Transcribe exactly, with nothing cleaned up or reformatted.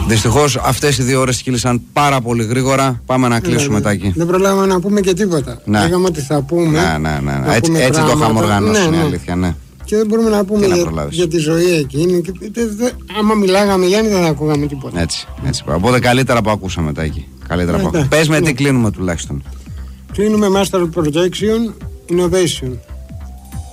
Δυστυχώς αυτές οι δύο ώρες κύλησαν πάρα πολύ γρήγορα. Πάμε να κλείσουμε ναι, Τάκη. Δεν προλάβαμε να πούμε και τίποτα. Ναι. Λέγαμε ότι θα πούμε. Ναι, ναι, ναι. Έτσι, έτσι το είχαμε οργανώσει, είναι αλήθεια, ναι. Και δεν μπορούμε να πούμε για, για τη ζωή εκείνη. Και, δε, δε, άμα μιλάγαμε Γιάννη δεν θα ακούγαμε τίποτα. Έτσι, έτσι. Οπότε καλύτερα που ακούσαμε Τάκη. Καλύτερα ναι, που ακούσαμε. Πες με τι κλείνουμε τουλάχιστον. Κλείνουμε Master Projection Innovation.